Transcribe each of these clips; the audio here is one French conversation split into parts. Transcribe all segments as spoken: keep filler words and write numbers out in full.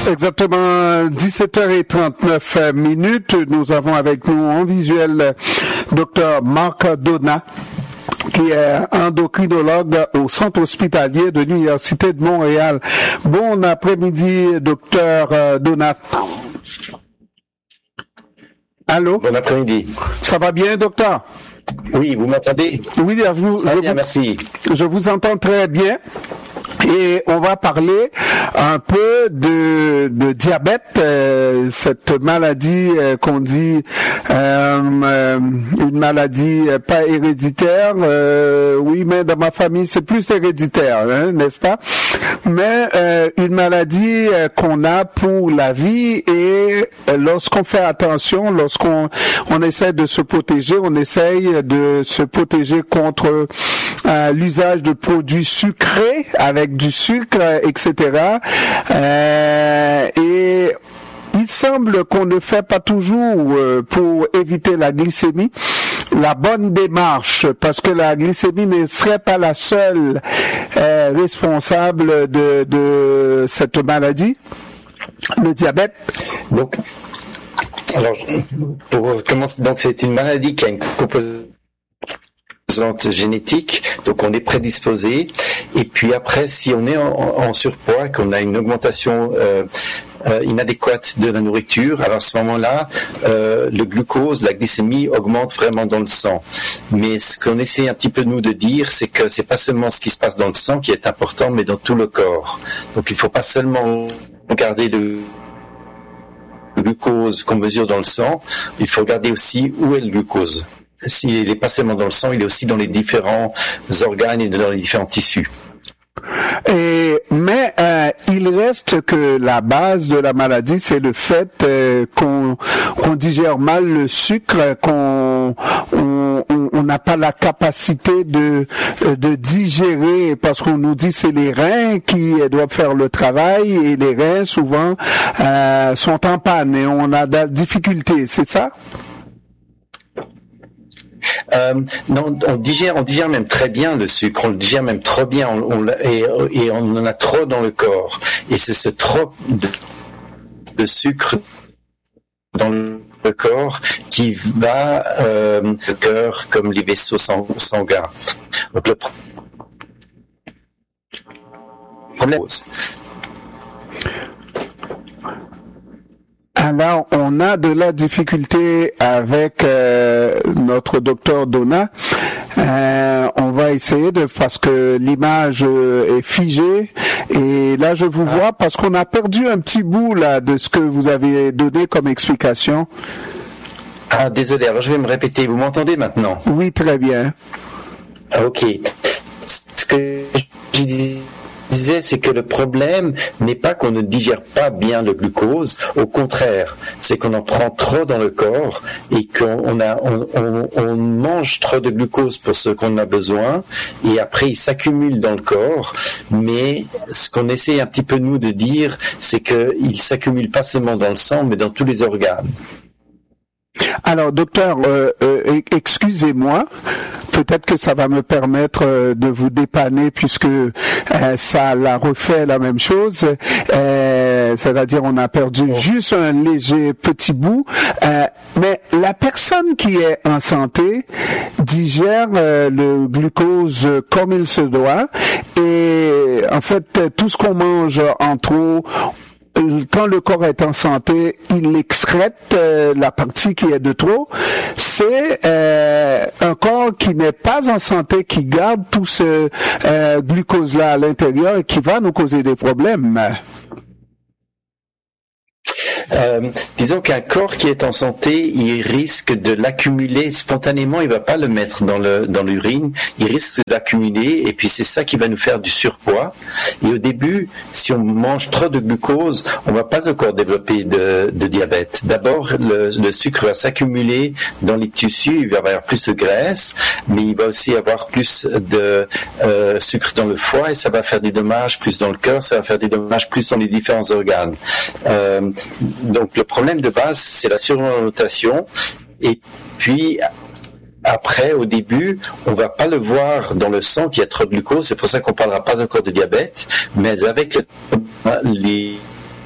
Exactement dix-sept heures trente-neuf minutes. Nous avons avec nous en visuel docteur Marc Donat, qui est endocrinologue au Centre hospitalier de l'Université de Montréal. Bon après-midi, docteur Donat. Allô? Bon après-midi. Ça va bien, docteur? Oui, vous m'entendez? Oui, je vous, Ça va je bien, vous, merci. Je vous entends très bien. Et on va parler un peu de, de diabète, euh, cette maladie euh, qu'on dit euh, euh, une maladie pas héréditaire. Euh, oui, mais dans ma famille c'est plus héréditaire, hein, n'est-ce pas? Mais euh, une maladie euh, qu'on a pour la vie, et euh, lorsqu'on fait attention, lorsqu'on on essaie de se protéger, on essaye de se protéger contre euh, l'usage de produits sucrés avec du sucre, et cetera. Euh, et il semble qu'on ne fait pas toujours euh, pour éviter la glycémie la bonne démarche, parce que la glycémie ne serait pas la seule euh, responsable de, de cette maladie, le diabète. Donc, alors, pour commencer, donc c'est une maladie qui a une composante génétique, donc on est prédisposé, et puis après si on est en, en surpoids, qu'on a une augmentation euh, euh, inadéquate de la nourriture, alors à ce moment-là euh, le glucose, la glycémie augmente vraiment dans le sang. Mais ce qu'on essaie un petit peu nous de dire, c'est que c'est pas seulement ce qui se passe dans le sang qui est important, mais dans tout le corps. Donc il faut pas seulement regarder le glucose qu'on mesure dans le sang, il faut regarder aussi où est le glucose. S'il n'est pas seulement dans le sang, il est aussi dans les différents organes et dans les différents tissus. Et, mais euh, il reste que la base de la maladie, c'est le fait euh, qu'on, qu'on digère mal le sucre, qu'on on, on n'a pas la capacité de de digérer, parce qu'on nous dit c'est les reins qui doivent faire le travail, et les reins souvent euh, sont en panne et on a de la difficulté, c'est ça? Euh, non, on digère, on digère même très bien le sucre, on le digère même trop bien, on, on, et, et on en a trop dans le corps. Et c'est ce trop de, de sucre dans le corps qui va euh, le cœur comme les vaisseaux sanguins. Donc le problème. Alors, on a de la difficulté avec euh, notre docteur Donat. Euh, on va essayer de, parce que l'image euh, est figée, et là je vous vois parce qu'on a perdu un petit bout là de ce que vous avez donné comme explication. Ah, désolé. Alors je vais me répéter. Vous m'entendez maintenant? Oui, très bien. Ah, ok. Ce que je disais, c'est que le problème n'est pas qu'on ne digère pas bien le glucose, au contraire, c'est qu'on en prend trop dans le corps et qu'on a, on, on, on mange trop de glucose pour ce qu'on a besoin, et après il s'accumule dans le corps. Mais ce qu'on essaie un petit peu nous de dire, c'est qu'il s'accumule pas seulement dans le sang, mais dans tous les organes. Alors, docteur, euh, euh, excusez-moi, peut-être que ça va me permettre euh, de vous dépanner, puisque euh, ça l'a refait la même chose, euh, c'est-à-dire on a perdu juste un léger petit bout, euh, mais la personne qui est en santé digère euh, le glucose comme il se doit, et en fait tout ce qu'on mange en trop, quand le corps est en santé, il excrète euh, la partie qui est de trop. C'est euh, un corps qui n'est pas en santé qui garde tout ce euh, glucose-là à l'intérieur et qui va nous causer des problèmes. Euh, disons qu'un corps qui est en santé, il risque de l'accumuler spontanément, il va pas le mettre dans le dans l'urine, il risque de l'accumuler, et puis c'est ça qui va nous faire du surpoids. Et au début, si on mange trop de glucose, on va pas encore développer de, de diabète. D'abord, le, le sucre va s'accumuler dans les tissus, il va y avoir plus de graisse, mais il va aussi avoir plus de euh, sucre dans le foie, et ça va faire des dommages plus dans le cœur, ça va faire des dommages plus dans les différents organes. Euh, donc le problème de base, c'est la suralimentation, et puis après, au début, on va pas le voir dans le sang qu'il y a trop de glucose, c'est pour ça qu'on parlera pas encore de diabète, mais avec le, les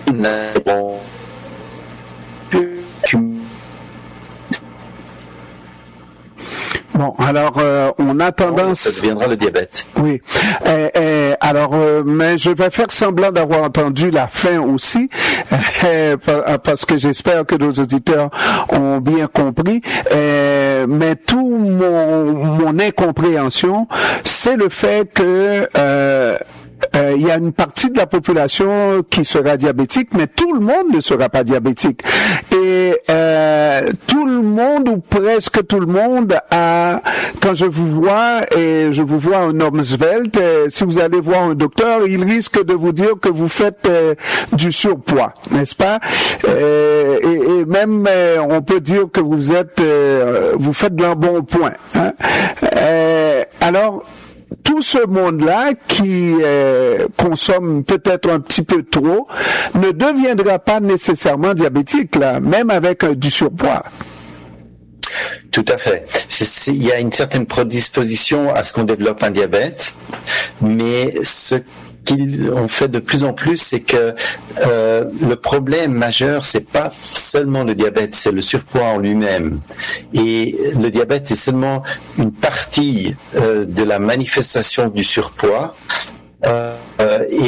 Bon, alors euh, on a tendance. Ça deviendra le diabète. Oui. Euh, euh, alors, euh, mais je vais faire semblant d'avoir entendu la fin aussi, euh, parce que j'espère que nos auditeurs ont bien compris. Euh, mais tout mon, mon incompréhension, c'est le fait que euh, Euh, il y a une partie de la population qui sera diabétique, mais tout le monde ne sera pas diabétique. Et euh, tout le monde, ou presque tout le monde, a, quand je vous vois, et je vous vois un homme svelte, euh, si vous allez voir un docteur, il risque de vous dire que vous faites euh, du surpoids, n'est-ce pas? Euh, et, et même, euh, on peut dire que vous êtes, euh, vous faites de l'embonpoint. Hein? Euh, alors, tout ce monde-là qui euh, consomme peut-être un petit peu trop ne deviendra pas nécessairement diabétique, là, même avec euh, du surpoids. Tout à fait. C'est, c'est, il y a une certaine prédisposition à ce qu'on développe un diabète, mais ce qu'on fait de plus en plus, c'est que euh, le problème majeur, c'est pas seulement le diabète, c'est le surpoids en lui-même. Et le diabète, c'est seulement une partie euh, de la manifestation du surpoids. Euh, et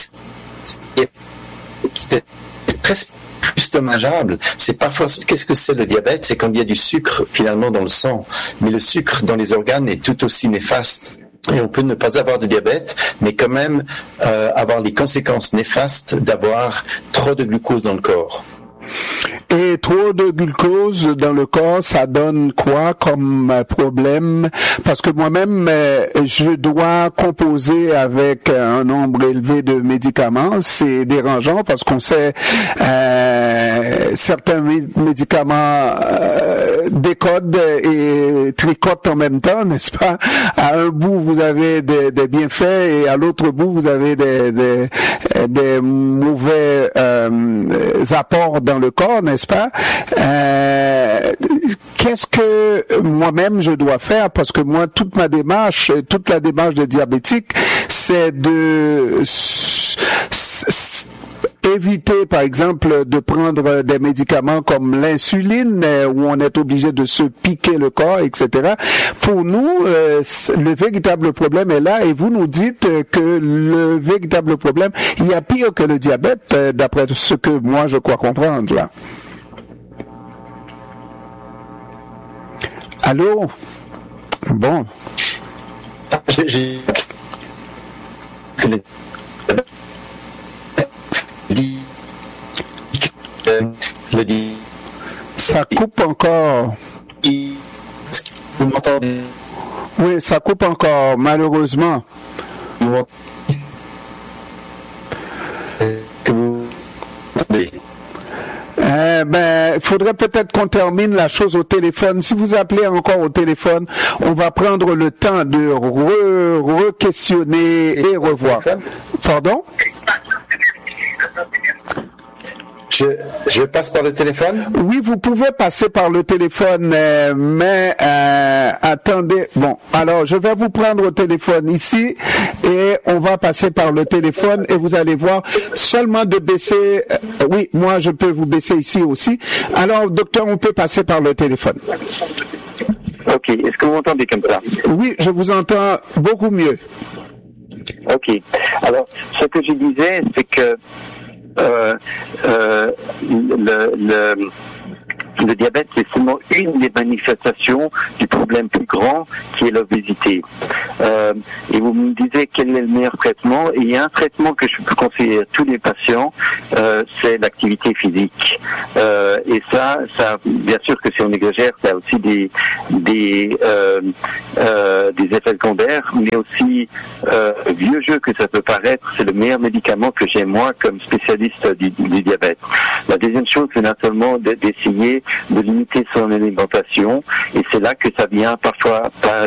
c'est presque plus dommageable. C'est parfois, qu'est-ce que c'est le diabète? C'est quand il y a du sucre finalement dans le sang. Mais le sucre dans les organes est tout aussi néfaste. Et on peut ne pas avoir de diabète, mais quand même euh, avoir les conséquences néfastes d'avoir trop de glucose dans le corps. Et trop de glucose dans le corps, ça donne quoi comme problème? Parce que moi-même, je dois composer avec un nombre élevé de médicaments. C'est dérangeant parce qu'on sait euh, certains médicaments euh, décodent et tricotent en même temps, n'est-ce pas? À un bout, vous avez des, des bienfaits et à l'autre bout, vous avez des, des, des mauvais euh, apports dans le corps, n'est-ce pas? Euh, qu'est-ce que moi-même je dois faire? Parce que moi, toute ma démarche, toute la démarche de diabétique, c'est de éviter, par exemple, de prendre des médicaments comme l'insuline, où on est obligé de se piquer le corps, et cetera. Pour nous, euh, le véritable problème est là, et vous nous dites que le véritable problème, il y a pire que le diabète, d'après ce que moi je crois comprendre, là. Allô? Bon. J'ai, j'ai... Le dit. Ça coupe encore. Vous m'entendez? Oui, ça coupe encore, malheureusement. Vous m'entendez? Que vous m'entendez? Euh, ben, il faudrait peut-être qu'on termine la chose au téléphone. Si vous appelez encore au téléphone, on va prendre le temps de re, re-questionner et revoir. Pardon? Je, je passe par le téléphone? Oui, vous pouvez passer par le téléphone, euh, mais euh, attendez. Bon, alors je vais vous prendre au téléphone ici et on va passer par le téléphone et vous allez voir seulement de baisser. Euh, oui, moi je peux vous baisser ici aussi. Alors, docteur, on peut passer par le téléphone. Ok, est-ce que vous m'entendez comme ça? Oui, je vous entends beaucoup mieux. Ok, alors ce que je disais, c'est que Euh, euh, le, le, le diabète, c'est seulement une des manifestations du problème plus grand qui est l'obésité. Euh, et vous me disiez quel est le meilleur traitement. Et il y a un traitement que je peux conseiller à tous les patients, euh, c'est l'activité physique. Euh, et ça, ça, bien sûr que si on exagère, ça a aussi des des euh, euh, des effets secondaires, mais aussi euh, vieux jeu que ça peut paraître, c'est le meilleur médicament que j'ai moi comme spécialiste du, du diabète. La deuxième chose, c'est naturellement d'essayer de limiter son alimentation, et c'est là que ça vient parfois pas